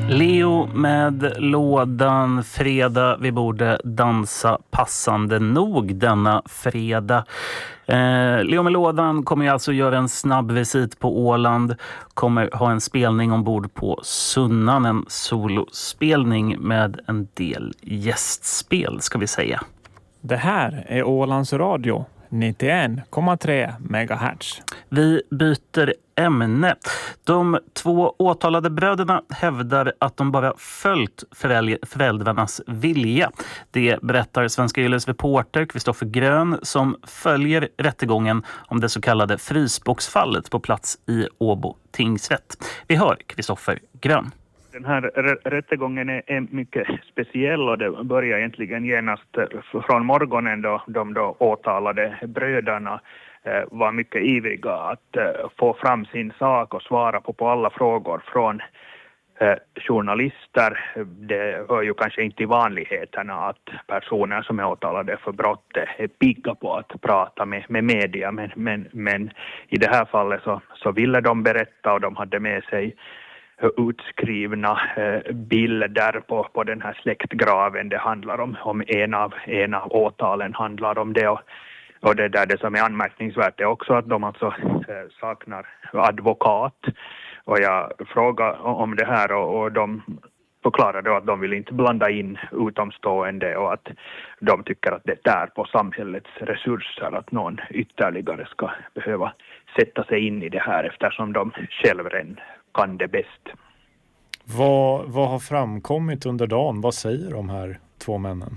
Leo med lådan fredag. Vi borde dansa passande nog denna fredag. Leo med lådan kommer ju alltså göra en snabb visit på Åland. Kommer ha en spelning ombord på Sunnan. En solospelning med en del gästspel ska vi säga. Det här är Ålands Radio 91,3 MHz. Vi byter ämne. De två åtalade bröderna hävdar att de bara följt föräldrarnas vilja. Det berättar Svenska Yles reporter Kristoffer Grön som följer rättegången om det så kallade frysboxfallet på plats i Åbo tingsrätt. Vi hör Kristoffer Grön. Den här rättegången är mycket speciell och det börjar egentligen genast från morgonen då de åtalade bröderna var mycket ivriga att få fram sin sak och svara på alla frågor från journalister. Det hör ju kanske inte i vanligheterna att personer som är åtalade för brott är pigga på att prata med media men i det här fallet så ville de berätta och de hade med sig utskrivna bilder på den här släktgraven. Det handlar om en av åtalen handlar om det och det där det som är anmärkningsvärt är också att de alltså saknar advokat och jag frågade om det här och de förklarade att de vill inte blanda in utomstående och att de tycker att det är på samhällets resurser att någon ytterligare ska behöva sätta sig in i det här eftersom de själva kan det bäst. Vad har framkommit under dagen? Vad säger de här två männen?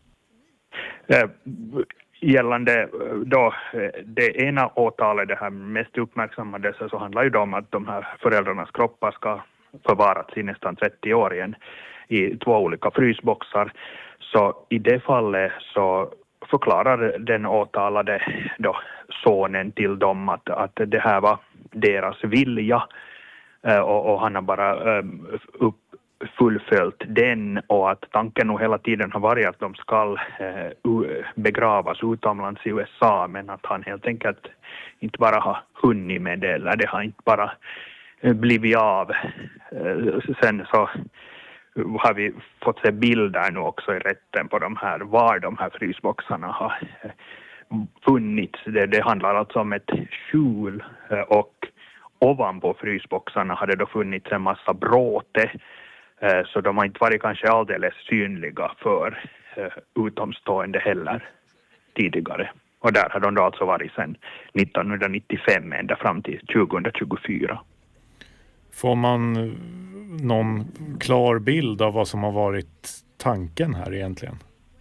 Gällande då det ena åtalet, det här mest uppmärksammade, så handlar ju det om att de här föräldrarnas kroppar ska förvarats i nästan 30 år igen i 2 olika frysboxar. Så i det fallet så förklarar den åtalade då sonen till dem att det här var deras vilja och han har bara fullföljt den och att tanken nog hela tiden har varit att de ska begravas utomlands i USA men att han helt enkelt inte bara har hunnit med det eller det har inte bara blivit av. Sen så har vi fått se bilder nu också i rätten på var de här frysboxarna har funnits. Det handlar alltså om ett skjul och ovanpå frysboxarna hade då funnits en massa bråte så de har inte varit kanske alldeles synliga för utomstående heller tidigare. Och där har de då alltså varit sedan 1995 ända fram till 2024. Får man någon klar bild av vad som har varit tanken här egentligen?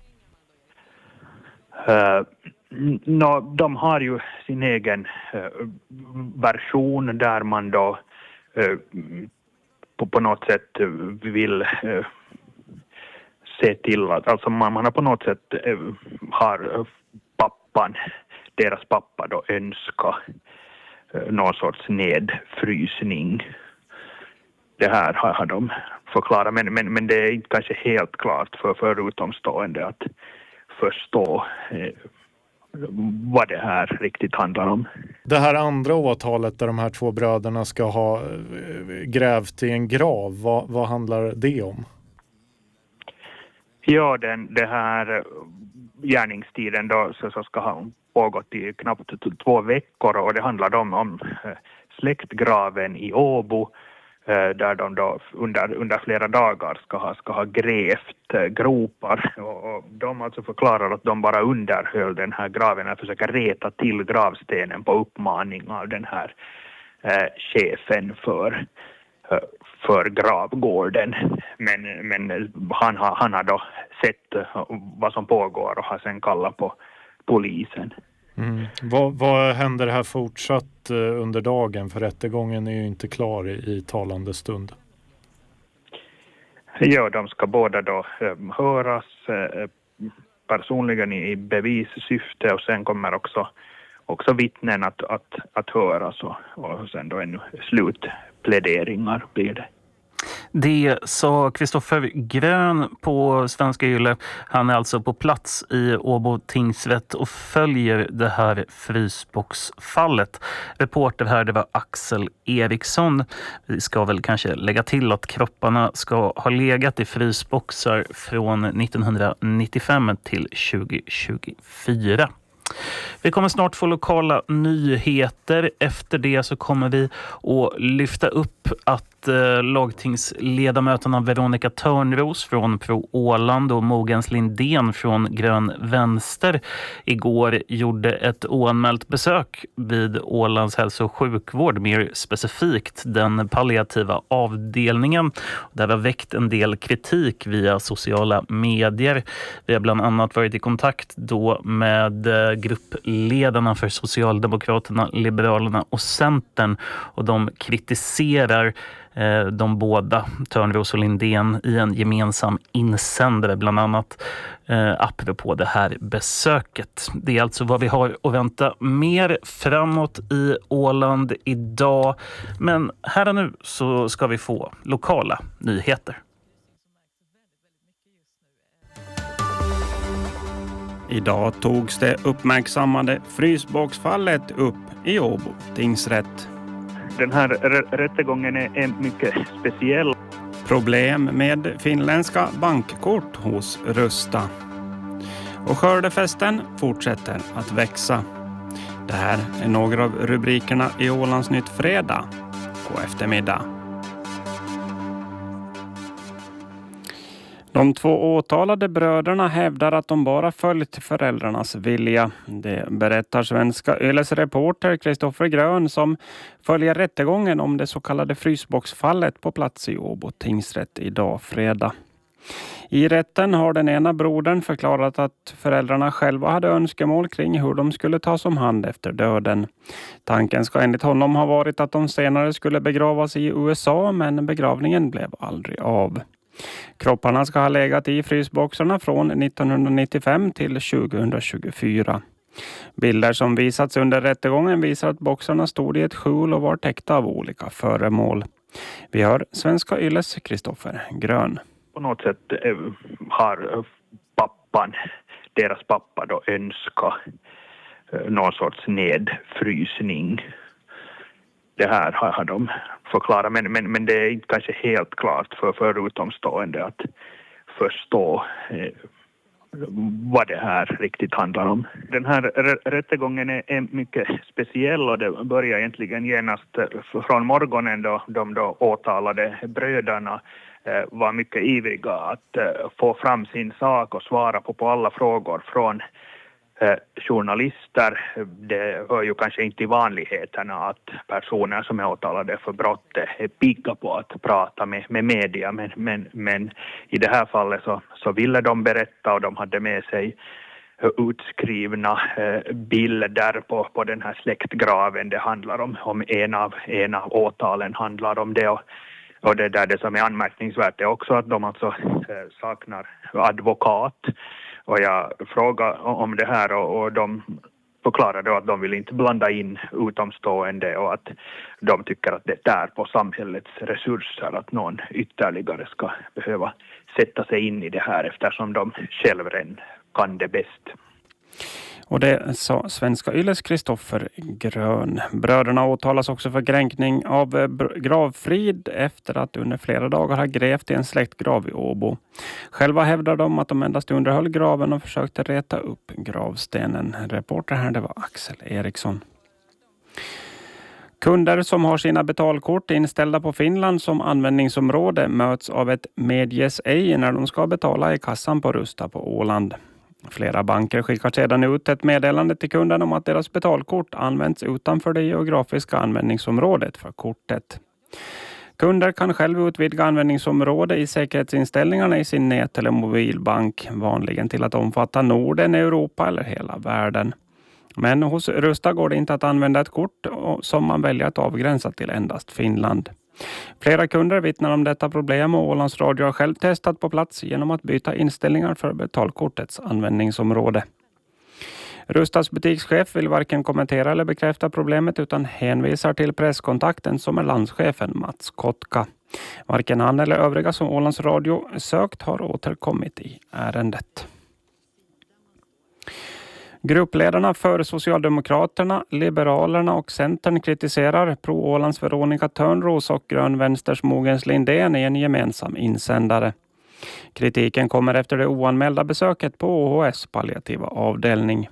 De har ju sin egen version där man då på något sätt vill se till att alltså man har på något sätt har deras pappa då önskar någon sorts nedfrysning. Det här har de förklarat men det är inte kanske helt klart för utomstående att förstå vad det här riktigt handlar om. Det här andra åtalet där de här två bröderna ska ha grävt i en grav, vad handlar det om? Ja, det här gärningstiden då så ska ha pågått i knappt 2 veckor och det handlar om släktgraven i Åbo där de då under flera dagar ska ha grävt gropar och de alltså förklarar att de bara underhöll den här graven och försöker reta till gravstenen på uppmaning av den här chefen för gravgården men han har då sett vad som pågår och har sen kallat på polisen. Vad händer här fortsatt under dagen? För rättegången är ju inte klar i talande stund. Ja, de ska båda då höras personligen i bevissyfte och sen kommer också vittnen att höras och sen då ännu slutpläderingar blir det. Det sa Kristoffer Grön på Svenska Yle. Han är alltså på plats i Åbo tingsrätt och följer det här frysboxfallet. Reporter här, det var Axel Eriksson. Vi ska väl kanske lägga till att kropparna ska ha legat i frysboxar från 1995 till 2024. Vi kommer snart få lokala nyheter. Efter det så kommer vi att lyfta upp att lagtingsledamöterna Veronica Törnros från Pro Åland och Mogens Lindén från Grön Vänster igår gjorde ett oanmält besök vid Ålands hälso- och sjukvård, mer specifikt den palliativa avdelningen. Det har väckt en del kritik via sociala medier. Vi har bland annat varit i kontakt då med gruppledarna för Socialdemokraterna, Liberalerna och Centern, och de kritiserar de båda, Törnros och Lindén, i en gemensam insändare bland annat apropå det här besöket. Det är alltså vad vi har att vänta mer framåt i Åland idag. Men här och nu så ska vi få lokala nyheter. Idag togs det uppmärksammade frysboxfallet upp i Åbo tingsrätt. Den här rättegången är mycket speciell. Problem med finländska bankkort hos Rusta. Och skördefesten fortsätter att växa. Det här är några av rubrikerna i Ålandsnytt fredag på eftermiddag. De två åtalade bröderna hävdar att de bara följt föräldrarnas vilja. Det berättar Svenska Yles reporter Kristoffer Grön som följer rättegången om det så kallade frysboxfallet på plats i Åbo tingsrätt idag fredag. I rätten har den ena brodern förklarat att föräldrarna själva hade önskemål kring hur de skulle tas om hand efter döden. Tanken ska enligt honom ha varit att de senare skulle begravas i USA, men begravningen blev aldrig av. Kropparna ska ha legat i frysboxarna från 1995 till 2024. Bilder som visats under rättegången visar att boxarna stod i ett skjul och var täckta av olika föremål. Vi hör Svenska Yles Kristoffer Grön. På något sätt har deras pappa då önskat någon sorts nedfrysning. Det här har de förklarat, men det är inte kanske helt klart för utomstående att förstå vad det här riktigt handlar om. Den här rättegången är mycket speciell, och det börjar egentligen genast från morgonen då de då åtalade bröderna var mycket ivriga att få fram sin sak och svara på alla frågor från journalister. Det hör ju kanske inte i vanligheterna att personer som är åtalade för brott är pigga på att prata med media, men i det här fallet så ville de berätta, och de hade med sig utskrivna bilder på den här släktgraven. Det handlar om en av åtalen handlar om det, och det som är anmärkningsvärt är också att de alltså saknar advokat. Och jag frågade om det här, och de förklarade att de vill inte blanda in utomstående, och att de tycker att det är på samhällets resurser att någon ytterligare ska behöva sätta sig in i det här, eftersom de själva kan det bäst. Och det sa Svenska Yles Kristoffer Grön. Bröderna åtalas också för kränkning av gravfrid efter att under flera dagar ha grävt i en släktgrav i Åbo. Själva hävdar de att de endast underhöll graven och försökte reta upp gravstenen. Reporter här, det var Axel Eriksson. Kunder som har sina betalkort inställda på Finland som användningsområde möts av ett medges ej när de ska betala i kassan på Rusta på Åland. Flera banker skickar sedan ut ett meddelande till kunden om att deras betalkort används utanför det geografiska användningsområdet för kortet. Kunder kan själv utvidga användningsområde i säkerhetsinställningarna i sin nät- eller mobilbank, vanligen till att omfatta Norden, Europa eller hela världen. Men hos Rusta går det inte att använda ett kort som man väljer att avgränsa till endast Finland. Flera kunder vittnar om detta problem, och Ålands Radio har själv testat på plats genom att byta inställningar för betalkortets användningsområde. Rustas butikschef vill varken kommentera eller bekräfta problemet utan hänvisar till presskontakten som är landschefen Mats Kotka. Varken han eller övriga som Ålands Radio sökt har återkommit i ärendet. Gruppledarna för Socialdemokraterna, Liberalerna och Centern kritiserar Pro-Ålands Veronica Törnros och Grönvänsters Mogens Lindén i en gemensam insändare. Kritiken kommer efter det oanmälda besöket på OHS palliativa avdelning.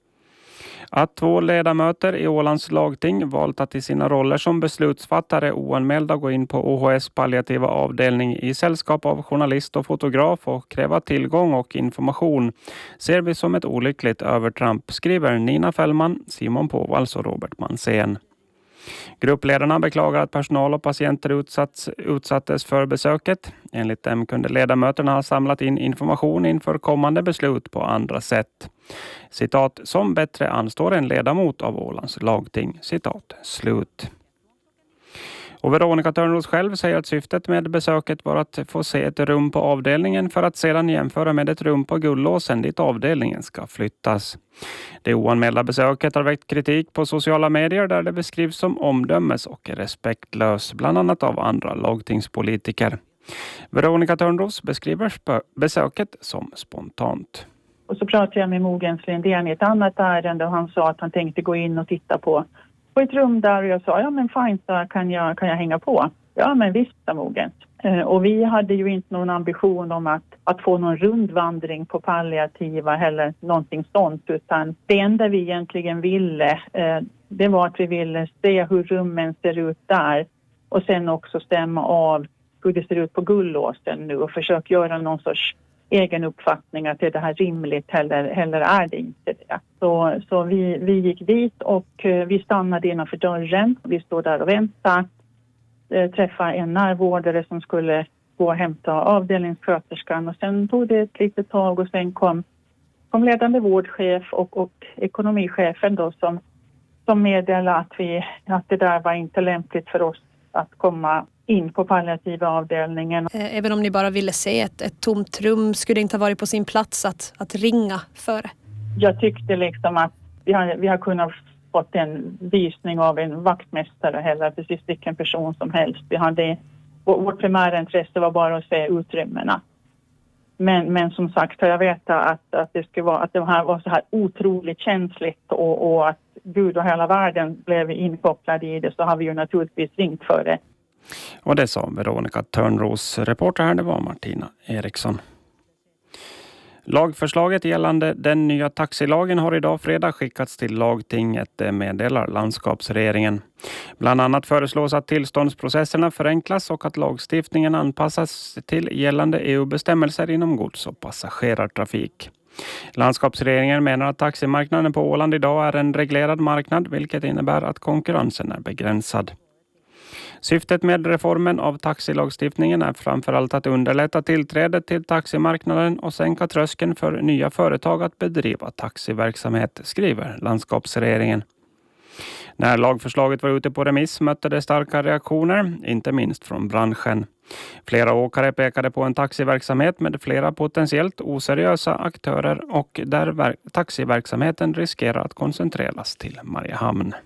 Att 2 ledamöter i Ålands lagting valt att i sina roller som beslutsfattare oanmälda gå in på OHS palliativa avdelning i sällskap av journalist och fotograf och kräva tillgång och information ser vi som ett olyckligt övertramp, skriver Nina Fällman, Simon Påvals och Robert Mansén. Gruppledarna beklagar att personal och patienter utsattes för besöket. Enligt dem kunde ledamöterna ha samlat in information inför kommande beslut på andra sätt. Citat, som bättre anstår en ledamot av Ålands lagting. Citat, slut. Och Veronica Törnros själv säger att syftet med besöket var att få se ett rum på avdelningen för att sedan jämföra med ett rum på Gullåsen dit avdelningen ska flyttas. Det oanmälda besöket har väckt kritik på sociala medier där det beskrivs som omdömes- och respektlös, bland annat av andra lagtingspolitiker. Veronica Törnros beskriver besöket som spontant. Och så pratade jag med Mogens Lindén i ett annat ärende och han sa att han tänkte gå in och titta på ett rum där och jag sa, ja men fint, så kan jag hänga på. Ja men visst, sa Mogens. Och vi hade ju inte någon ambition om att få någon rundvandring på palliativa eller någonting sånt, utan det enda vi egentligen ville, det var att vi ville se hur rummen ser ut där och sen också stämma av hur det ser ut på Gullåsen nu och försöka göra någon sorts egen uppfattning att är det här rimligt eller är det inte det. Så vi gick dit och vi stannade innanför dörren. Vi stod där och väntade. Träffade en närvårdare som skulle gå och hämta avdelningssköterskan och sen tog det ett litet tag och sen kom ledande vårdchef och ekonomichefen då som meddelade att det där var inte lämpligt för oss att komma in på palliativa avdelningen. Även om ni bara ville se ett tomt rum, skulle det inte ha varit på sin plats att ringa före? Jag tyckte liksom att vi har kunnat fått en visning av en vaktmästare eller precis vilken person som helst. Vårt primära intresse var bara att se utrymmena. Men som sagt, jag vet att det här var så här otroligt känsligt och att Gud och hela världen blev inkopplade i det, så har vi ju naturligtvis ringt för det. Och det sa Veronica Törnros. Reporter här, det var Martina Eriksson. Lagförslaget gällande den nya taxilagen har idag fredag skickats till lagtinget, meddelar landskapsregeringen. Bland annat föreslås att tillståndsprocesserna förenklas och att lagstiftningen anpassas till gällande EU-bestämmelser inom gods- och passagerartrafik. Landskapsregeringen menar att taximarknaden på Åland idag är en reglerad marknad, vilket innebär att konkurrensen är begränsad. Syftet med reformen av taxilagstiftningen är framförallt att underlätta tillträdet till taximarknaden och sänka tröskeln för nya företag att bedriva taxiverksamhet, skriver landskapsregeringen. När lagförslaget var ute på remiss mötte det starka reaktioner, inte minst från branschen. Flera åkare pekade på en taxiverksamhet med flera potentiellt oseriösa aktörer och där taxiverksamheten riskerar att koncentreras till Mariehamn.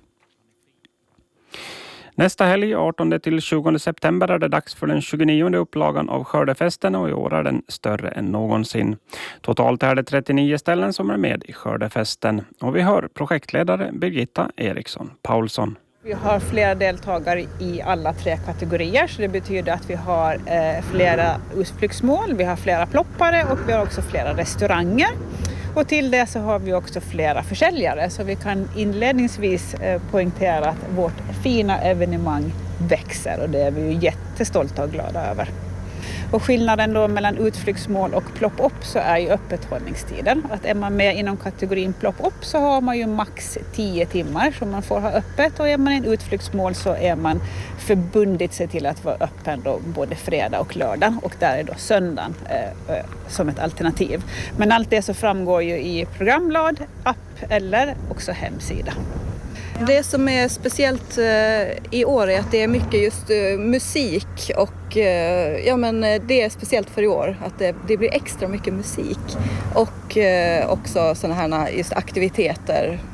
Nästa helg, 18-20 september, är det dags för den 29:e upplagan av Skördefesten och i år är den större än någonsin. Totalt är det 39 ställen som är med i Skördefesten. Och vi hör projektledare Birgitta Eriksson Paulsson. Vi har flera deltagare i alla 3 kategorier, så det betyder att vi har flera utflyktsmål, vi har flera ploppare och vi har också flera restauranger. Och till det så har vi också flera försäljare, så vi kan inledningsvis poängtera att vårt fina evenemang växer och det är vi ju jättestolta och glada över. Och skillnaden då mellan utflyktsmål och plopp-up så är ju öppethållningstiden. Att är man med inom kategorin plopp-up så har man ju max 10 timmar som man får ha öppet, och är man i en utflyktsmål så är man förbundit sig till att vara öppen då både fredag och lördag, och där är då söndagen som ett alternativ. Men allt det så framgår ju i programblad, app eller också hemsida. Det som är speciellt i år är att det är mycket just musik och det är speciellt för i år att det blir extra mycket musik och också sådana här just aktiviteter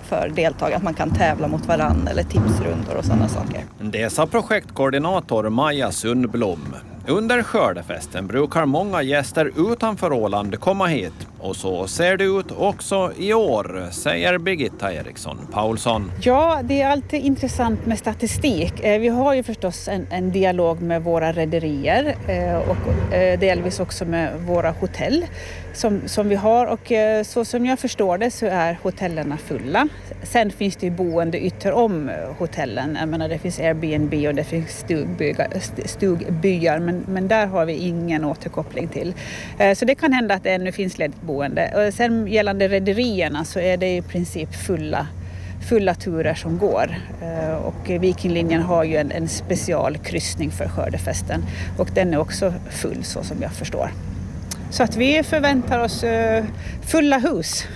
för deltagare, att man kan tävla mot varann eller tipsrundor och sådana saker. Det sa projektkoordinator Maja Sundblom. Under skördefesten brukar många gäster utanför Åland komma hit. Och så ser det ut också i år, säger Birgitta Eriksson Paulsson. Ja, det är alltid intressant med statistik. Vi har ju förstås en dialog med våra rederier och delvis också med våra hotell som vi har. Och så som jag förstår det så är hotellerna fulla. Sen finns det ju boende ytter om hotellen. Jag menar, det finns Airbnb och det finns stugbyar, men där har vi ingen återkoppling till. Så det kan hända att det ännu finns ledigt boende. Och sen gällande rederierna så är det i princip fulla turer som går. Och Vikinglinjen har ju en specialkryssning för skördefesten. Och den är också full så som jag förstår. Så att vi förväntar oss fulla hus.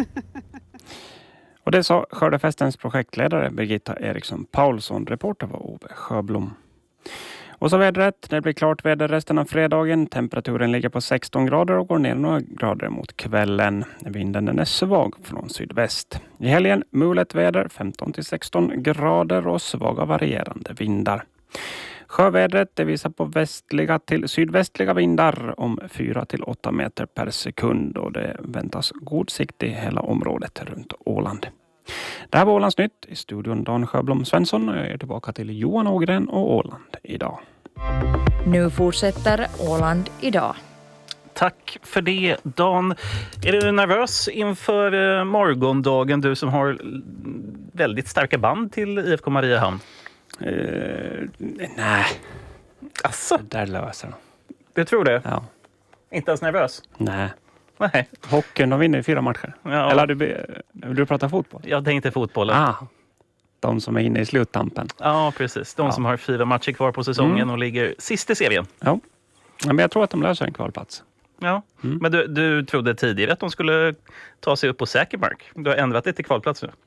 Och det sa skördefestens projektledare Birgitta Eriksson Paulsson. Reporter var Ove Sjöblom. Och så vädret. Det blir klart väder resten av fredagen. Temperaturen ligger på 16 grader och går ner några grader mot kvällen. Vinden den är svag från sydväst. I helgen mulet väder 15-16 grader och svaga varierande vindar. Sjövädret det visar på västliga till sydvästliga vindar om 4-8 meter per sekund och det väntas god sikt i hela området runt Åland. Det här var Ålandsnytt. I studion Dan Sjöblom Svensson och jag är tillbaka till Johan Ågren och Åland idag. Nu fortsätter Åland idag. Tack för det, Dan. Är du nervös inför morgondagen, du som har väldigt starka band till IFK Mariehamn? Nej. Asså? Det där löser de. Du tror det? Ja. Inte ens nervös? Nej. Nej. Hockeyn, de vinner 4 matcher. Ja. Eller du pratar fotboll? Jag tänkte fotbollen. De som är inne i sluttampen. Ja, precis. De som har 4 matcher kvar på säsongen och ligger sist i serien. Ja, men jag tror att de löser en kvalplats. Ja, men du trodde tidigare att de skulle ta sig upp på säker mark. Du har ändrat det till kvalplats nu.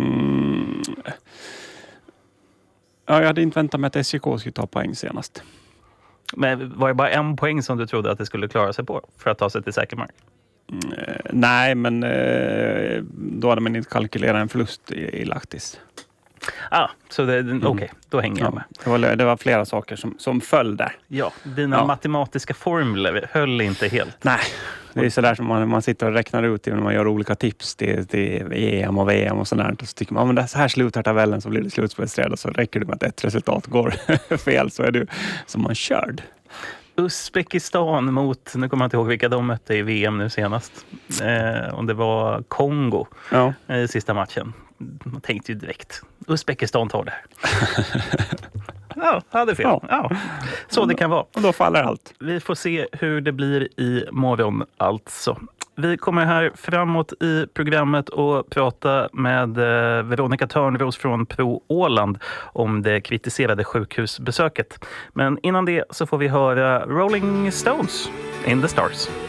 Ja, jag hade inte väntat mig att SJK skulle ta poäng senast. Men var det bara 1 poäng som du trodde att det skulle klara sig på för att ta sig till säker mark? Nej, men då hade man inte kalkylerat en förlust i Lahtis. Så okej, då hänger jag med. Det var flera saker som föll där. Ja, dina matematiska formler höll inte helt. Nej, det är sådär som man sitter och räknar ut när man gör olika tips till EM och VM och sådär. Och så tycker man, men så här slutar tabellen så blir det slutspelssträd och så räcker det med att ett resultat går fel så är du som man körd. Uzbekistan mot, nu kommer jag inte ihåg vilka de mötte i VM nu senast. Om det var Kongo i sista matchen. Man tänkte ju direkt, Uzbekistan tar det här. Ja, hade fel. Ja. Så det kan vara. Och då faller allt. Vi får se hur det blir i morgon alltså. Vi kommer här framåt i programmet och prata med Veronica Törnros från Pro Åland om det kritiserade sjukhusbesöket. Men innan det så får vi höra Rolling Stones in the Stars.